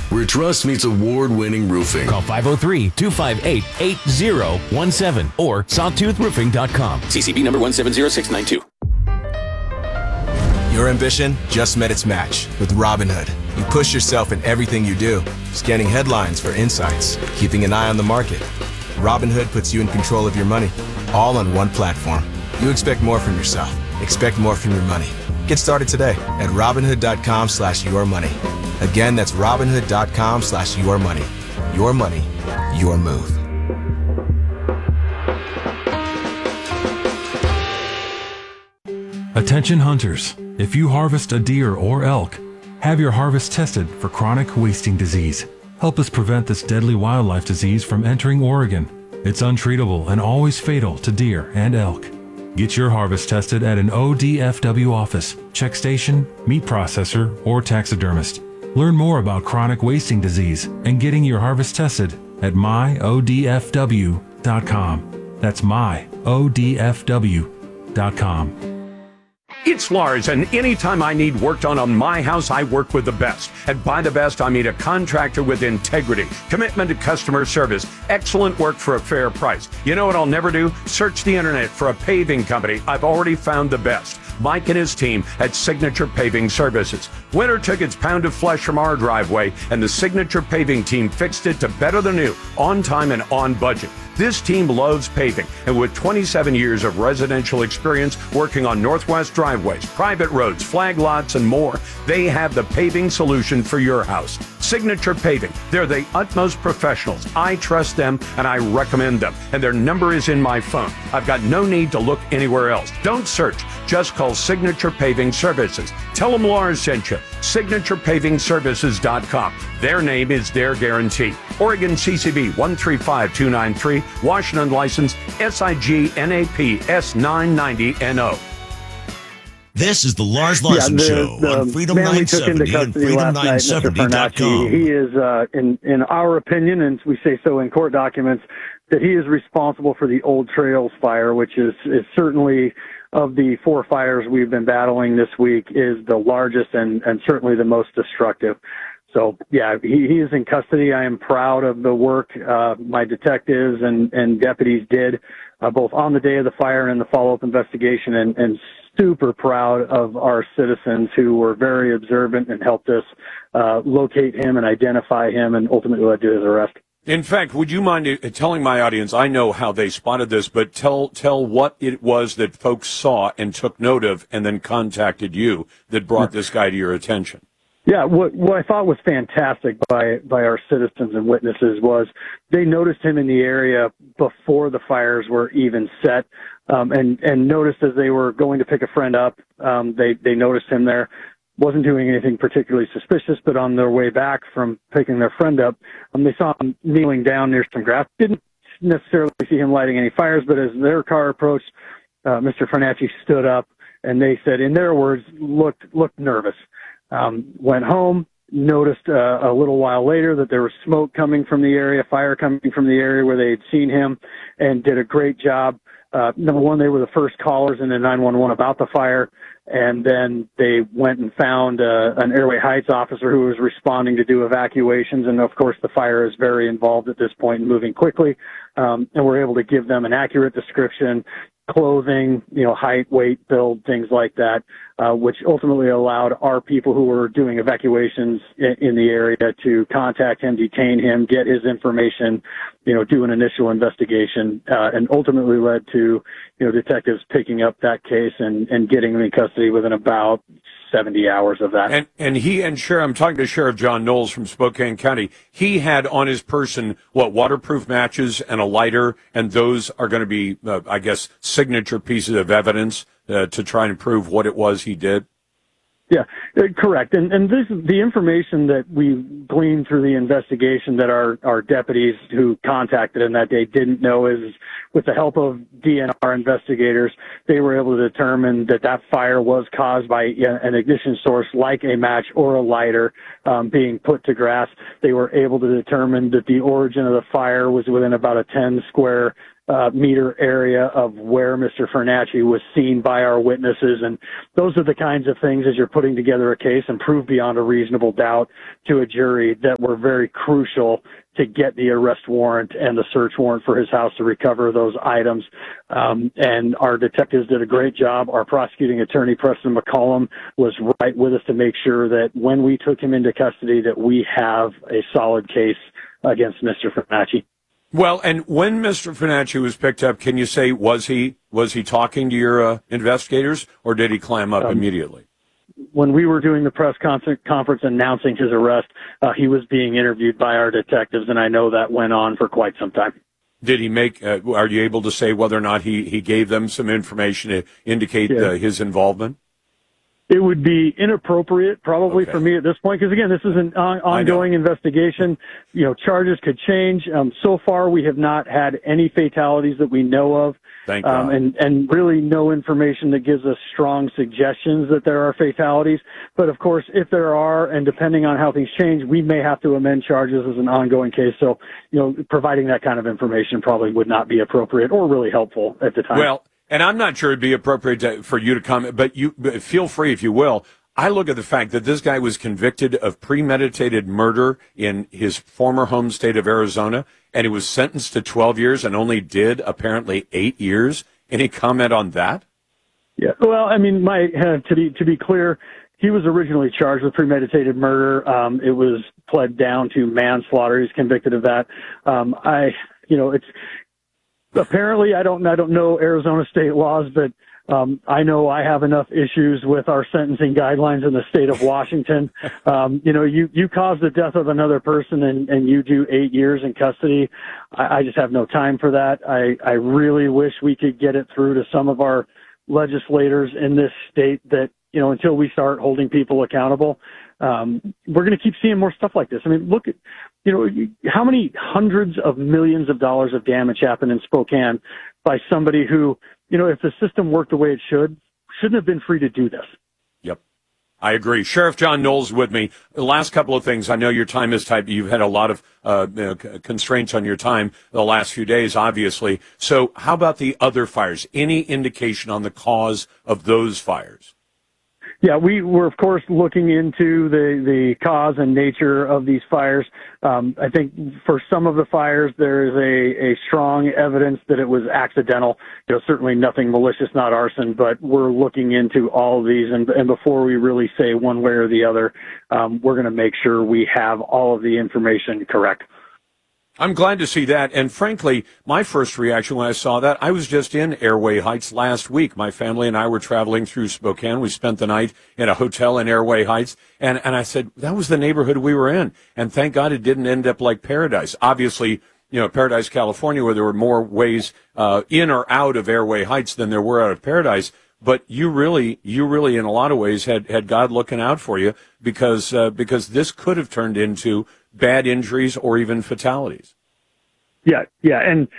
where trust meets award-winning roofing. Call 503-258-8017 or sawtoothrroofing.com. CCB number 170692. Your ambition just met its match with Robinhood. You push yourself in everything you do, scanning headlines for insights, keeping an eye on the market. Robinhood puts you in control of your money, all on one platform. You expect more from yourself. Expect more from your money. Get started today at Robinhood.com/yourmoney. Again, that's Robinhood.com/yourmoney. Your money, your move. Attention hunters, if you harvest a deer or elk, have your harvest tested for chronic wasting disease. Help us prevent this deadly wildlife disease from entering Oregon. It's untreatable and always fatal to deer and elk. Get your harvest tested at an ODFW office, check station, meat processor, or taxidermist. Learn more about chronic wasting disease and getting your harvest tested at myodfw.com. That's myodfw.com. It's Lars, and anytime I need work done on my house, I work with the best. And by the best, I mean a contractor with integrity, commitment to customer service, excellent work for a fair price. You know what I'll never do? Search the internet for a paving company. I've already found the best. Mike and his team at Signature Paving Services. Winter took its pound of flesh from our driveway, and the Signature Paving team fixed it to better than new, on time and on budget. This team loves paving, and with 27 years of residential experience working on Northwest driveways, private roads, flag lots, and more, they have the paving solution for your house. Signature Paving. They're the utmost professionals. I trust them, and I recommend them. And their number is in my phone. I've got no need to look anywhere else. Don't search. Just call Signature Paving Services. Tell them Lars sent you. SignaturePavingServices.com. Their name is their guarantee. Oregon CCB 135293. Washington license SIGNAP S990NO. This is the Lars Larson Show on Freedom 970 and Freedom970.com. He is, in our opinion, and we say so in court documents, that he is responsible for the Old Trails fire, which is certainly, of the 4 fires we've been battling this week, is the largest and certainly the most destructive. So, yeah, he is in custody. I am proud of the work my detectives and deputies did, both on the day of the fire and in the follow-up investigation, and super proud of our citizens who were very observant and helped us locate him and identify him and ultimately led to his arrest. In fact, would you mind telling my audience, I know how they spotted this, but tell what it was that folks saw and took note of and then contacted you that brought this guy to your attention. Yeah, what I thought was fantastic by our citizens and witnesses was they noticed him in the area before the fires were even set, and noticed as they were going to pick a friend up, they noticed him there. Wasn't doing anything particularly suspicious, but on their way back from picking their friend up, they saw him kneeling down near some grass. Didn't necessarily see him lighting any fires, but as their car approached, Mr. Fernacci stood up, and they said, in their words, looked nervous. Went home, noticed a little while later that there was smoke coming from the area, fire coming from the area where they had seen him, and did a great job. Number one, they were the first callers in the 911 about the fire, and then they went and found an Airway Heights officer who was responding to do evacuations, and of course the fire is very involved at this point and moving quickly, and we're able to give them an accurate description, clothing, height, weight, build, things like that, which ultimately allowed our people who were doing evacuations in the area to contact him, detain him, get his information, do an initial investigation, and ultimately led to, detectives picking up that case and getting him in custody within about 70 hours of that. And I'm talking to Sheriff John Knowles from Spokane County. He had on his person, waterproof matches and a lighter, and those are going to be, I guess, signature pieces of evidence to try and prove what it was he did? Yeah, correct. And this is the information that we gleaned through the investigation that our deputies who contacted him that day didn't know is, with the help of DNR investigators, they were able to determine that fire was caused by an ignition source like a match or a lighter being put to grass. They were able to determine that the origin of the fire was within about a 10 square meter area of where Mr. Fernacci was seen by our witnesses. And those are the kinds of things, as you're putting together a case, and prove beyond a reasonable doubt to a jury, that were very crucial to get the arrest warrant and the search warrant for his house to recover those items. And our detectives did a great job. Our prosecuting attorney, Preston McCollum, was right with us to make sure that when we took him into custody, that we have a solid case against Mr. Fernacci. Well, and when Mr. Fernacci was picked up, can you say, was he talking to your investigators, or did he clam up immediately? When we were doing the press conference announcing his arrest, he was being interviewed by our detectives, and I know that went on for quite some time. Did he make, are you able to say whether or not he gave them some information to indicate his involvement? It would be inappropriate probably for me at this point, because again, this is an ongoing investigation. You know, charges could change. So far, we have not had any fatalities that we know of. Thank God. And really no information that gives us strong suggestions that there are fatalities. But of course, if there are, and depending on how things change, we may have to amend charges as an ongoing case. So, you know, providing that kind of information probably would not be appropriate or really helpful at the time. Well, and I'm not sure it'd be appropriate for you to comment, but feel free if you will. I look at the fact that this guy was convicted of premeditated murder in his former home state of Arizona, and he was sentenced to 12 years and only did apparently 8 years. Any comment on that? Yeah. Well, I mean, to be clear, he was originally charged with premeditated murder. It was pled down to manslaughter. He's convicted of that. It's apparently I don't know Arizona state laws, but I know I have enough issues with our sentencing guidelines in the state of Washington. You cause the death of another person and you do 8 years in custody. I just have no time for that. I really wish we could get it through to some of our legislators in this state that, you know, until we start holding people accountable, we're going to keep seeing more stuff like this. I mean, look at, how many hundreds of millions of dollars of damage happened in Spokane by somebody who, if the system worked the way it shouldn't have been free to do this. Yep. I agree. Sheriff John Knowles with me. The last couple of things. I know your time is tight. You've had a lot of constraints on your time the last few days, obviously. So how about the other fires? Any indication on the cause of those fires? Yeah, we were, of course, looking into the cause and nature of these fires. I think for some of the fires, there is a strong evidence that it was accidental. Certainly nothing malicious, not arson, but we're looking into all of these. And before we really say one way or the other, we're going to make sure we have all of the information correct. I'm glad to see that. And frankly, my first reaction when I saw that, I was just in Airway Heights last week. My family and I were traveling through Spokane. We spent the night in a hotel in Airway Heights. And I said, that was the neighborhood we were in. And thank God it didn't end up like Paradise. Obviously, Paradise, California, where there were more ways in or out of Airway Heights than there were out of Paradise. But you really, in a lot of ways, had God looking out for you because this could have turned into bad injuries or even fatalities. Yeah. And,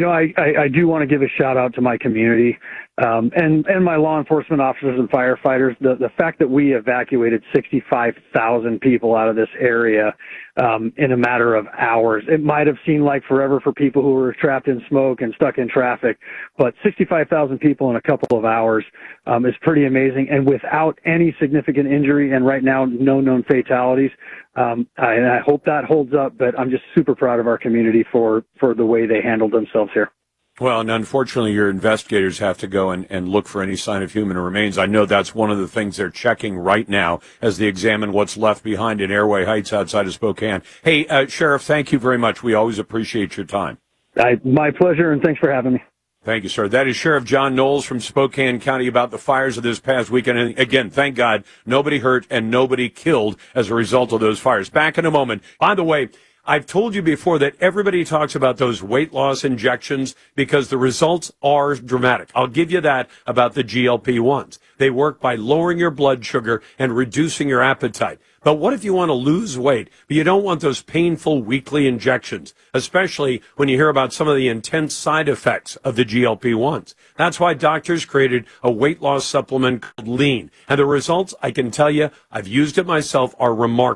I do want to give a shout out to my community, and my law enforcement officers and firefighters. The fact that we evacuated 65,000 people out of this area, in a matter of hours. It might have seemed like forever for people who were trapped in smoke and stuck in traffic, but 65,000 people in a couple of hours, is pretty amazing. And without any significant injury, and right now, no known fatalities. And I hope that holds up, but I'm just super proud of our community for the way they handled themselves here. Well, and unfortunately, your investigators have to go and look for any sign of human remains. I know that's one of the things they're checking right now as they examine what's left behind in Airway Heights outside of Spokane. Hey, Sheriff, thank you very much. We always appreciate your time. My pleasure, and thanks for having me. Thank you, sir. That is Sheriff John Knowles from Spokane County about the fires of this past weekend. And again, thank God, nobody hurt and nobody killed as a result of those fires. Back in a moment. By the way, I've told you before that everybody talks about those weight loss injections because the results are dramatic. I'll give you that about the GLP-1s. They work by lowering your blood sugar and reducing your appetite. But what if you want to lose weight, but you don't want those painful weekly injections, especially when you hear about some of the intense side effects of the GLP-1s? That's why doctors created a weight loss supplement called Lean. And the results, I can tell you, I've used it myself, are remarkable.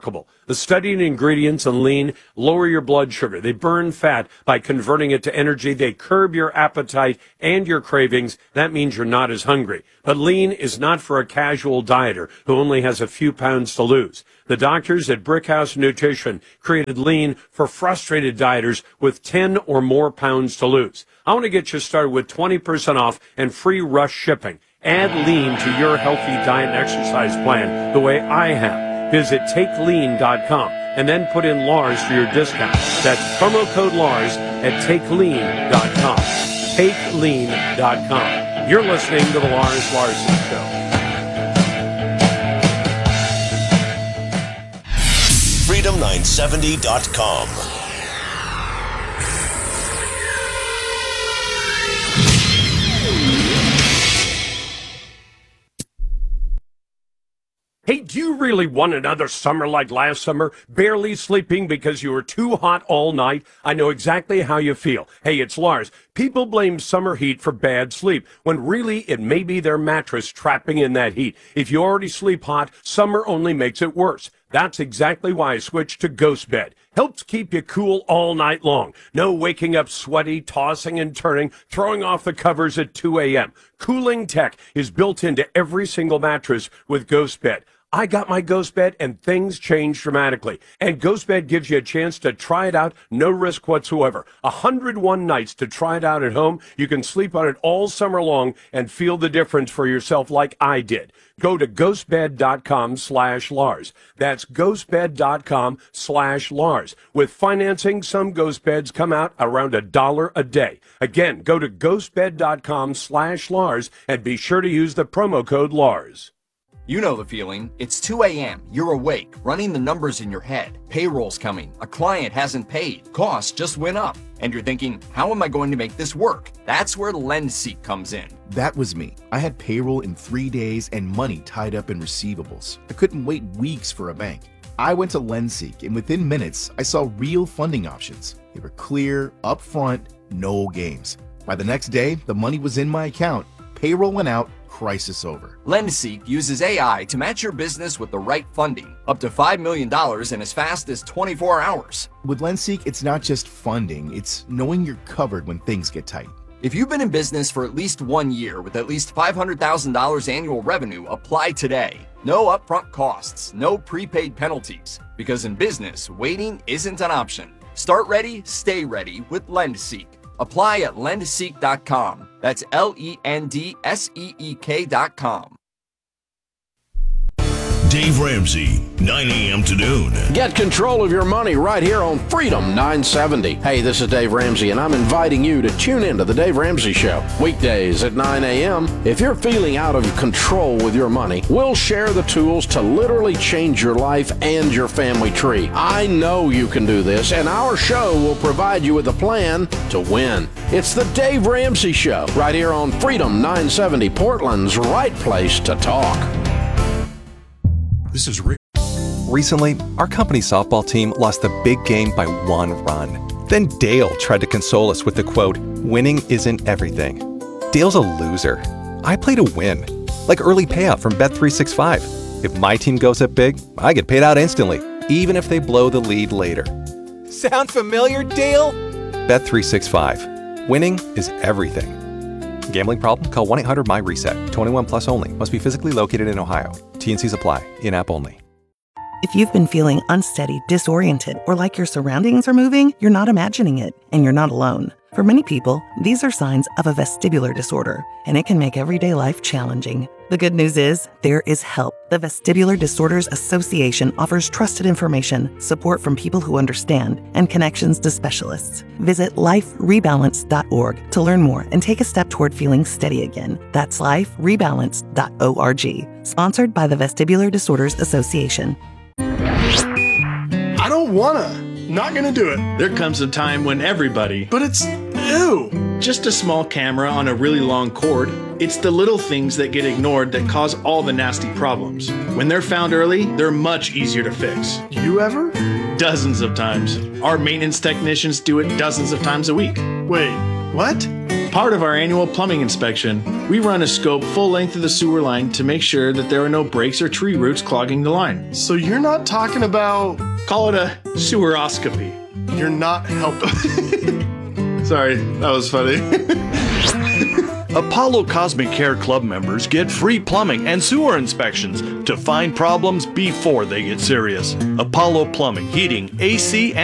The studied ingredients in Lean lower your blood sugar. They burn fat by converting it to energy. They curb your appetite and your cravings. That means you're not as hungry. But Lean is not for a casual dieter who only has a few pounds to lose. The doctors at Brickhouse Nutrition created Lean for frustrated dieters with 10 or more pounds to lose. I want to get you started with 20% off and free rush shipping. Add Lean to your healthy diet and exercise plan the way I have. Visit TakeLean.com and then put in Lars for your discount. That's promo code Lars at TakeLean.com. TakeLean.com. You're listening to the Lars Larson Show. Freedom970.com. Hey, do you really want another summer like last summer? Barely sleeping because you were too hot all night? I know exactly how you feel. Hey, it's Lars. People blame summer heat for bad sleep, when really it may be their mattress trapping in that heat. If you already sleep hot, summer only makes it worse. That's exactly why I switched to Ghost Bed. Helps keep you cool all night long. No waking up sweaty, tossing and turning, throwing off the covers at 2 a.m. Cooling tech is built into every single mattress with Ghost Bed. I got my Ghost Bed and things changed dramatically. And Ghost Bed gives you a chance to try it out, no risk whatsoever. 101 nights to try it out at home. You can sleep on it all summer long and feel the difference for yourself like I did. Go to ghostbed.com/Lars. That's ghostbed.com/Lars. With financing, some Ghost Beds come out around $1 a day. Again, go to ghostbed.com/Lars and be sure to use the promo code Lars. You know the feeling. It's 2 a.m. You're awake, running the numbers in your head. Payroll's coming. A client hasn't paid. Costs just went up. And you're thinking, how am I going to make this work? That's where LendSeek comes in. That was me. I had payroll in 3 days and money tied up in receivables. I couldn't wait weeks for a bank. I went to LendSeek, and within minutes, I saw real funding options. They were clear, upfront, no games. By the next day, the money was in my account. Payroll went out. Crisis over. LendSeek uses AI to match your business with the right funding, up to $5 million in as fast as 24 hours. With LendSeek, it's not just funding, it's knowing you're covered when things get tight. If you've been in business for at least 1 year with at least $500,000 annual revenue, apply today. No upfront costs, no prepaid penalties, because in business, waiting isn't an option. Start ready, stay ready with LendSeek. Apply at lendseek.com. That's LENDSEEK.com. Dave Ramsey, 9 a.m. to noon. Get control of your money right here on Freedom 970. Hey, this is Dave Ramsey, and I'm inviting you to tune in to The Dave Ramsey Show. Weekdays at 9 a.m. If you're feeling out of control with your money, we'll share the tools to literally change your life and your family tree. I know you can do this, and our show will provide you with a plan to win. It's The Dave Ramsey Show right here on Freedom 970, Portland's right place to talk. This is Rick. Recently, our company softball team lost the big game by 1 run. Then Dale tried to console us with the quote, "Winning isn't everything." Dale's a loser. I play to win, like early payout from Bet365. If my team goes up big, I get paid out instantly, even if they blow the lead later. Sound familiar, Dale? Bet365. Winning is everything. Gambling problem? Call 1-800-MY-RESET. 21 plus only. Must be physically located in Ohio. T&Cs apply. In-app only. If you've been feeling unsteady, disoriented, or like your surroundings are moving, you're not imagining it, and you're not alone. For many people, these are signs of a vestibular disorder, and it can make everyday life challenging. The good news is, there is help. The Vestibular Disorders Association offers trusted information, support from people who understand, and connections to specialists. Visit liferebalance.org to learn more and take a step toward feeling steady again. That's liferebalance.org. Sponsored by the Vestibular Disorders Association. I don't wanna. Not gonna do it. There comes a time when everybody, but it's ew. Just a small camera on a really long cord. It's the little things that get ignored that cause all the nasty problems. When they're found early, they're much easier to fix. You ever? Dozens of times. Our maintenance technicians do it dozens of times a week. Wait, what? Part of our annual plumbing inspection, we run a scope full length of the sewer line to make sure that there are no breaks or tree roots clogging the line. So you're not talking about Call it a seweroscopy. You're not helping. Sorry, that was funny. Apollo Cosmic Care Club members get free plumbing and sewer inspections to find problems before they get serious. Apollo Plumbing, Heating, AC,